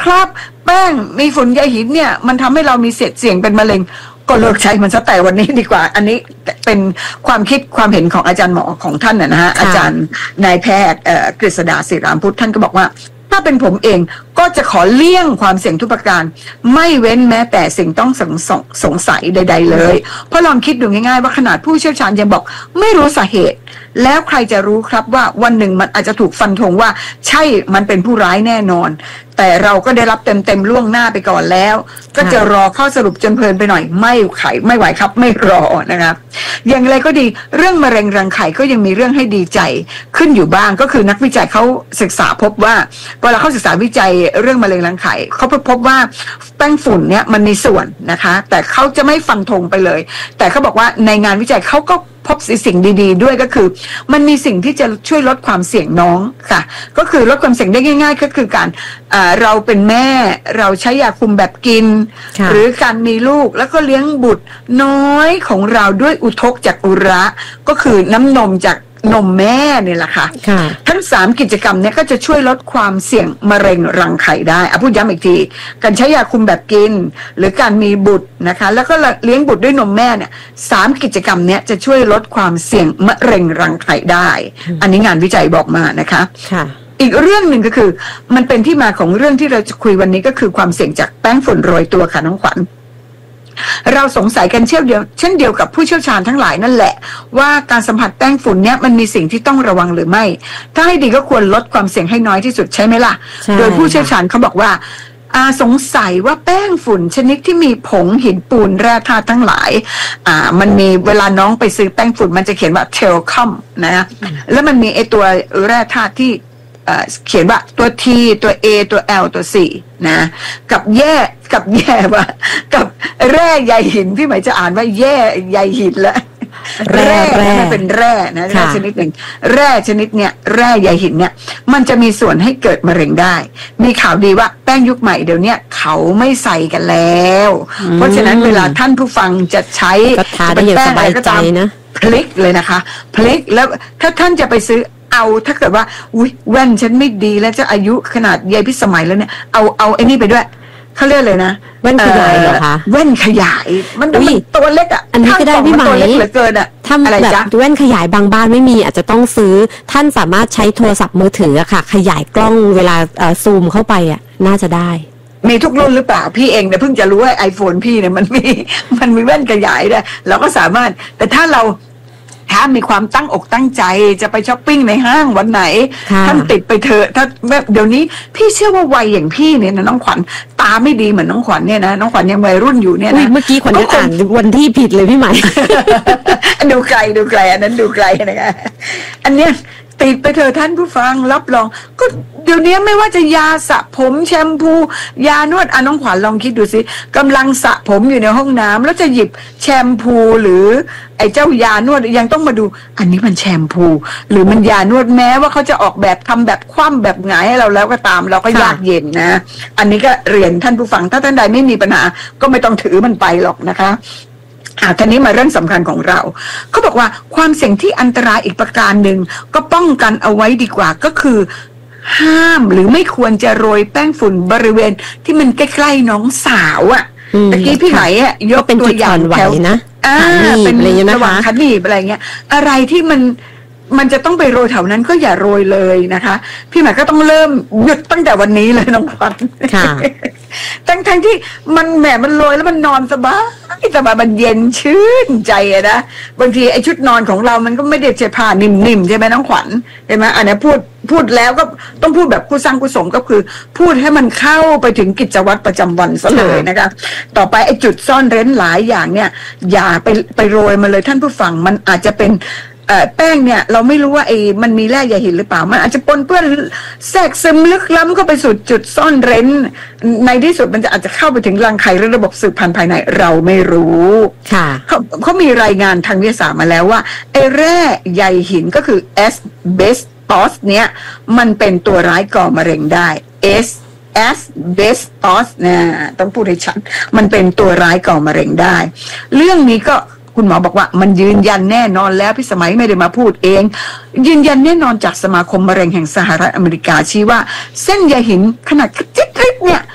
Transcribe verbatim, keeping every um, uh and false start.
ครับแป้งมีฝุ่นใยหินเนี่ยมันทำให้เรามีเสี่ยงเป็นมะเร็งก็เลิกใช้มันซะแต่วันนี้ดีกว่าอันนี้เป็นความคิดความเห็นของอาจารย์หมอของท่านนะฮะอาจารย์นายแพทย์กฤษดาศิรามพุทธท่านก็บอกว่าถ้าเป็นผมเองก็จะขอเลี่ยงความเสี่ยงทุกประการไม่เว้นแม้แต่สิ่งต้องสงสงสงสัยใดๆเลยเพราะลองคิดดูง่ายๆว่าขนาดผู้เชี่ยวชาญยังบอกไม่รู้สาเหตุแล้วใครจะรู้ครับว่าวันหนึ่งมันอาจจะถูกฟันธงว่าใช่มันเป็นผู้ร้ายแน่นอนแต่เราก็ได้รับเต็มๆล่วงหน้าไปก่อนแล้วก็จะรอข้อสรุปจนเพลินไปหน่อยไม่ไขไม่ไหวครับไม่รอนะครับอย่างไรก็ดีเรื่องมะเร็งรังไข่ก็ยังมีเรื่องให้ดีใจขึ้นอยู่บ้างก็คือนักวิจัยเขาศึกษาพบว่าเวลาเขาศึกษาวิจัยเรื่องมะเร็งรังไข่เขาพบว่าแป้งฝุ่นเนี่ยมันมีส่วนนะคะแต่เขาจะไม่ฟันธงไปเลยแต่เขาบอกว่าในงานวิจัยเขาก็พบสิ่งดีๆด้วยก็คือมันมีสิ่งที่จะช่วยลดความเสี่ยงน้องค่ะก็คือลดความเสี่ยงได้ง่ายๆก็คือการเราเป็นแม่เราใช้ยาคุมแบบกินหรือการมีลูกแล้วก็เลี้ยงบุตรน้อยของเราด้วยอุทกจากอุระก็คือน้ำนมจากนมแม่เนี่ยแหละค่ะทั้งสามกิจกรรมนี้ก็จะช่วยลดความเสี่ยงมะเร็งรังไข่ได้อ่ะพูดย้ำอีกทีการใช้ยาคุมแบบกินหรือการมีบุตรนะคะแล้วก็เลี้ยงบุตรด้วยนมแม่เนี่ยสามกิจกรรมนี้จะช่วยลดความเสี่ยงมะเร็งรังไข่ได้อันนี้งานวิจัยบอกมานะคะอีกเรื่องหนึ่งก็คือมันเป็นที่มาของเรื่องที่เราจะคุยวันนี้ก็คือความเสี่ยงจากแป้งฝุ่นโรยตัวค่ะน้องขวัญเราสงสัยกันเช่นเดียวเช่นเดียวกับผู้เชี่ยวชาญทั้งหลายนั่นแหละว่าการสัมผัสแป้งฝุ่นเนี้ยมันมีสิ่งที่ต้องระวังหรือไม่ถ้าให้ดีก็ควรลดความเสี่ยงให้น้อยที่สุดใช่ไหมล่ะโดยผู้เชี่ยวชาญเขาบอกว่าอาสงสัยว่าแป้งฝุ่นชนิดที่มีผงหินปูนแร่ธาตุทั้งหลายอ่ามันมีเวลาน้องไปซื้อแป้งฝุ่นมันจะเขียนว่าเทลคัมนะแล้วมันมีไอตัวแร่ธาตุที่เขียนว่าตัว T ตัว A ตัว L ตัว C นะกับแย่กับแย่ว่ากับแร่ใยหินพี่หมายจะอ่านว่าแย่ใยหินแล้วแร่แร่เป็นแร่นะแร่ชนิดหนึ่งแร่ชนิดเนี้ยแร่ใยหินเนี่ยมันจะมีส่วนให้เกิดมะเร็งได้มีข่าวดีว่าแป้งยุคใหม่เดี๋ยวนี้เขาไม่ใส่กันแล้วเพราะฉะนั้นเวลาท่านผู้ฟังจะใช้เป็นแป้งอะไรก็ตามนะพลิกเลยนะคะพลิกแล้วถ้าท่านจะไปซื้อเอาถ้าเกิดว่าอุ้ยแว่นฉันไม่ดีแล้วจะอายุขนาดยายพิสมัยแล้วเนี่ยเอาเอาไอ้นี่ไปด้วยเขาเรียกเลยนะแว่นขยายเหรอคะแว่นขยายมันมันตัวเล็กอ่ะอันนี้ก็ได้พี่หมายตัวเล็กเหลือเกินอ่ะถ้าแบบแว่นขยายบางบ้านไม่มีอาจจะต้องซื้อท่านสามารถใช้โทรศัพท์มือถืออะค่ะขยายกล้องเวลาซูมเข้าไปอ่ะน่าจะได้มีทุกรุ่นหรือเปล่าพี่เองเนี่ยเพิ่งจะรู้ว่าไอโฟนพี่เนี่ยมันมีมันมีแว่นขยายได้เราก็สามารถแต่ถ้าเราถ้ามีความตั้งอกตั้งใจจะไปช้อปปิ้งในห้างวันไหนท่านติดไปเถอะถ้าเดี๋ยวนี้พี่เชื่อว่าวัยอย่างพี่เนี่ยนะน้องขวัญตาไม่ดีเหมือนน้องขวัญเนี่ยนะน้องขวัญยังวัยรุ่นอยู่เนี่ยนะเมื่อกี้ขวัญอ่านวันที่ผิดเลยพี่ใหม่ดูไกลดูไกลอันนั้นดูไกลนะคะอันเนี้ยติดไปเถอะท่านผู้ฟังรับรองก็เดี๋ยวนี้ไม่ว่าจะยาสระผมแชมพูยานวดอ่ะน้องขวัญลองคิดดูสิกำลังสระผมอยู่ในห้องน้ำแล้วจะหยิบแชมพูหรือไอ้เจ้ายานวดยังต้องมาดูอันนี้มันแชมพูหรือมันยานวดแม้ว่าเขาจะออกแบบทำแบบคว่ำแบบหงายให้เราแล้วก็ตามเราก็ยากเย็นนะอันนี้ก็เรียนท่านผู้ฟังถ้าท่านใดไม่มีปัญหาก็ไม่ต้องถือมันไปหรอกนะคะอ่าทีนี้มาเรื่องสำคัญของเราเขาบอกว่าความเสี่ยงที่อันตรายอีกประการหนึ่งก็ป้องกันเอาไว้ดีกว่าก็คือห้ามหรือไม่ควรจะโรยแป้งฝุ่นบริเวณที่มันใกล้ๆน้องสาวอ่ะตะกี้พี่ไหนอ่ะยกตัวอย่างแถวนะอ่าเป็นระหว่างคันนีบอะไรเงี้ยอะไรที่มันมันจะต้องไปโรยแถวนั้นก็อย่าโรยเลยนะคะพี่หมายก็ต้องเริ่มหยุดตั้งแต่วันนี้เลยน้องขวัญทั้งทั้งที่มันแหมมันโรยแล้วมันนอนสบายสบายมันเย็นชื่นใจอะนะบางทีไอชุดนอนของเรามันก็ไม่ได้ใช้ผ้านิ่มๆใช่ไหมน้องขวัญใช่ไหมอันนี้พูดพูดแล้วก็ต้องพูดแบบคู่สร้างคู่สมก็คือพูดให้มันเข้าไปถึงกิจวัตรประจำวันซะเลยนะคะต่อไปไอจุดซ่อนเร้นหลายอย่างเนี่ยอย่าไปไปโรยมาเลยท่านผู้ฟังมันอาจจะเป็นแป้งเนี่ยเราไม่รู้ว่าไอ้มันมีแร่ใยหินหรือเปล่ามันอาจจะปนเปื้อนแทรกซึมลึกล้ำเข้าไปสู่จุดซ่อนเร้นในที่สุดมันจะอาจจะเข้าไปถึงรังไข่หรือระบบสืบพันธุ์ภายในเราไม่รู้ค่ะเขาเขามีรายงานทางวิทยาศาสตร์มาแล้วว่าไอ้แร่ใยหินก็คือแอสเบสตอสเนี่ยมันเป็นตัวร้ายก่อมะเร็งได้เอสแอสเบสตอสนะต้องพูดให้ชัดมันเป็นตัวร้ายก่อมะเร็งได้เรื่องนี้ก็คุณหมอบอกว่ามันยืนยันแน่นอนแล้วพี่สมัยไม่ได้มาพูดเองยืนยันแน่นอนจากสมาคมมะเร็งแห่งสหรัฐอเมริกาชี้ว่าเส้นใยหินขนาดจิ๊กๆเนี่ย